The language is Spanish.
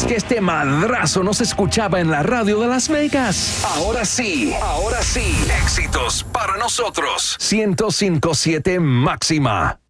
¿Sabías que este madrazo no se escuchaba en la radio de Las Vegas? Ahora sí. Éxitos para nosotros. 105.7 máxima.